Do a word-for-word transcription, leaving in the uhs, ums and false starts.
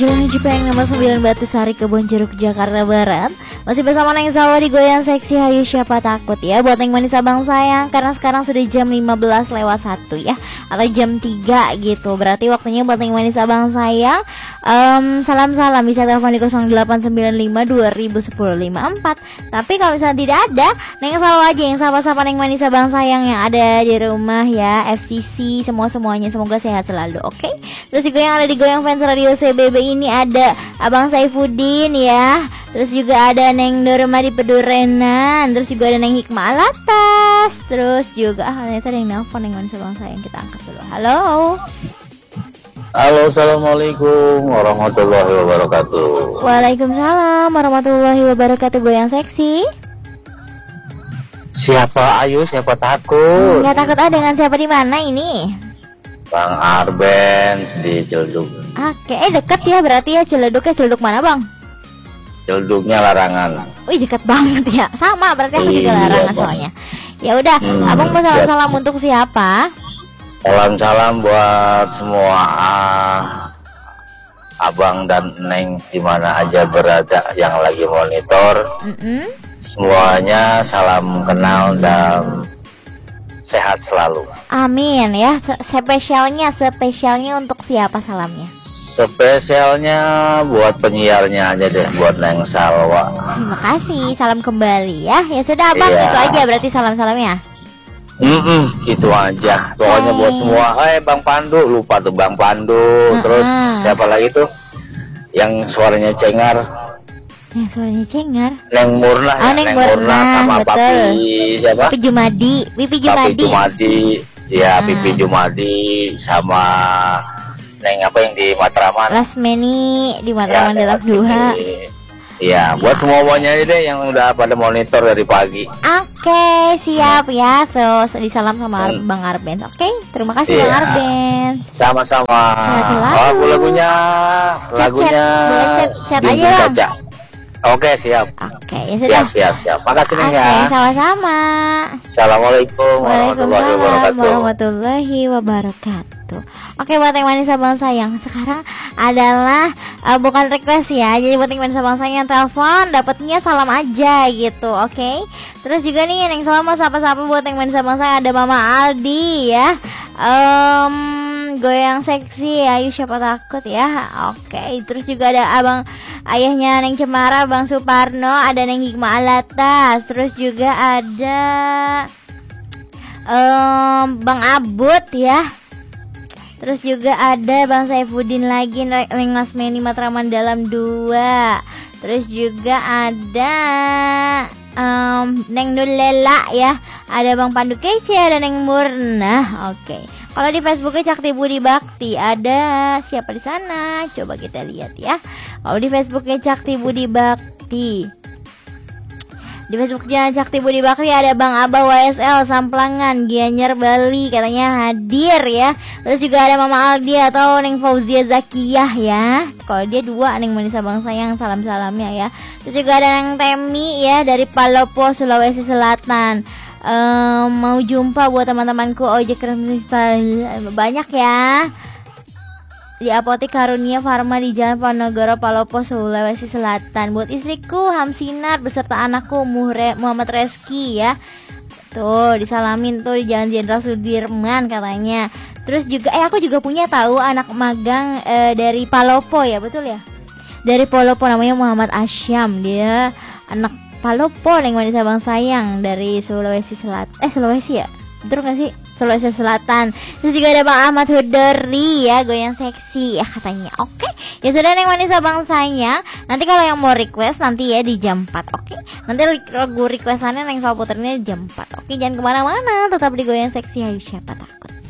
Menuju Peng nomor sembilan Batu Sari, Kebon Jeruk, Jakarta Barat. Masih bersama Neng Salwa di Goyang Seksi. Hayu siapa takut ya. Buat Neng Manis Abang sayang, karena sekarang sudah jam lima belas lewat satu ya, atau jam tiga gitu. Berarti waktunya buat Neng Manis Abang sayang um, salam-salam bisa telepon di nol delapan sembilan lima dua nol satu nol lima empat. Tapi kalau misalnya tidak ada, Neng Salwa aja yang sapa-sapa Neng Manis Abang sayang yang ada di rumah ya. F C C semua-semuanya semoga sehat selalu, oke okay? Terus juga yang ada di Goyang Fans Radio C B B ini ada Abang Saifuddin ya. Terus juga ada Neng Dorma di Pedurenan. Terus juga ada Neng Hikmah Alatas. Terus juga ah ternyata ada yang nelfon Neng Manis Abang sayang, kita angkat dulu. Halo. Halo, assalamualaikum warahmatullahi wabarakatuh. Waalaikumsalam warahmatullahi wabarakatuh. Goyang seksi. Siapa Ayu? Siapa takut? Nggak takut ah, dengan siapa di mana ini? Bang Arbens di Ciledug. Oke, eh deket ya berarti ya. Ciledugnya Ciledug mana bang? Ciledugnya Larangan. Wih deket banget ya. Sama berarti aku juga Iya, Larangan Bang. soalnya. Ya udah, Hmm, abang mau salam-salam ya. untuk siapa? Salam-salam buat semua ah, abang dan Neng dimana aja berada yang lagi monitor. Mm-mm. Semuanya salam kenal dan sehat selalu. Amin ya. Se- Spesialnya, spesialnya untuk siapa salamnya? Spesialnya buat penyiarnya aja deh, buat Neng Salwa. Terima kasih, salam kembali ya. Ya sudah abang, Iya. itu aja berarti salam-salamnya. Mm-mm, itu aja. Pokoknya buat semua. Eh Bang Pandu, lupa tuh Bang Pandu. Terus Uh-uh. siapa lagi tuh? Yang suaranya cengar. Yang suaranya cengar. Neng Murna Oh, ya, Neng Neng Murna Murna, sama betul. Papi siapa? Pipi Jumadi, Pipi Papi Jumadi. Jumadi. Ya, Ah. Pipi Jumadi sama Neng apa yang di Matraman. Lasmeni di Matraman Ya, dalam Neng dua. Lasmini. Iya, buat semuanya aja deh yang udah pada monitor dari pagi. Oke, siap ya. So, disalam sama Ar- Hmm. Bang Arben. Oke, terima kasih Iya. Bang Arben. Sama-sama. Sehat selalu. Oh, lagu lagunya, Chat, lagunya chat. Boleh chat, chat Dinding aja, Bang. Kaca. Oke, siap. Oke, ya sudah. Siap, siap, siap. Makasih Neng Oke, ya. sama-sama. Assalamualaikum warahmatullahi Waalaikumsalam wabarakatuh. warahmatullahi wabarakatuh. Oke, buat yang manis abang sayang, sekarang adalah uh, bukan request ya. Jadi buat yang manis abang sayang yang telepon, dapatnya salam aja gitu, oke? Terus juga nih yang salam sapa-sapa buat yang manis abang sayang ada Mama Aldi ya. Um, Goyang seksi, ayo siapa takut ya. Oke, terus juga ada abang ayahnya Neng Cemara, Bang Suparno, ada Neng Hikmah Alatas. Terus juga ada um, Bang Abut ya. Terus juga ada Bang Saifuddin lagi, Neng Lasmeni Matraman dalam dua. Terus juga ada um, Neng Nulela ya. Ada Bang Pandu Kece, ada Neng Murna. Oke. Kalau di Facebooknya Cakti Budi Bakti ada siapa di sana? Coba kita lihat ya. Kalau di Facebooknya Cakti Budi Bakti, di Facebooknya Cakti Budi Bakti ada Bang Abah W S L Samplangan Gianyar Bali katanya hadir ya. Terus juga ada Mama Aldi atau Neng Fauzia Zakiyah ya. Kalau dia dua Neng Manis Abang sayang salam-salamnya ya. Terus juga ada Neng Temi ya dari Palopo Sulawesi Selatan. Um, mau jumpa buat teman-temanku ojek municipal banyak ya di Apotek Karunia Farma di Jalan Ponorogo Palopo Sulawesi Selatan. Buat istriku Hamsinar beserta anakku Muhre, Muhammad Reski ya. Tuh disalamin tuh di Jalan Jenderal Sudirman katanya. Terus juga eh aku juga punya tahu anak magang eh, dari Palopo ya, betul ya? Dari Palopo namanya Muhammad Asyam, dia anak Palopo Neng Manis Abang sayang dari Sulawesi Selatan. Eh Sulawesi ya? Betul gak sih? Sulawesi Selatan. Terus juga ada Bang Ahmad Hudori ya, goyang seksi ya katanya. Oke, ya sudah Neng Manis Abang sayang. Nanti kalau yang mau request nanti ya di jam empat. Oke, nanti lagu requestannya Neng Salwa puternya di jam empat. Oke, jangan kemana-mana, tetap di goyang seksi. Ayo siapa takut.